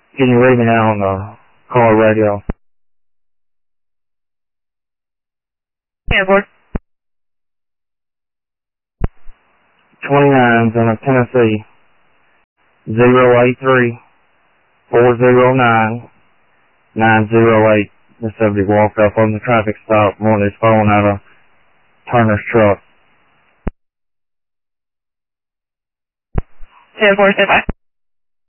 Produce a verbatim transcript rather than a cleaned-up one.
Can you read me now on the car radio? Yeah, board. twenty-nine, Son of Tennessee. zero eight three, four zero nine, nine zero eight. The subject walked up on the traffic stop, wanted his phone out of Turner's truck. ten four, stand by.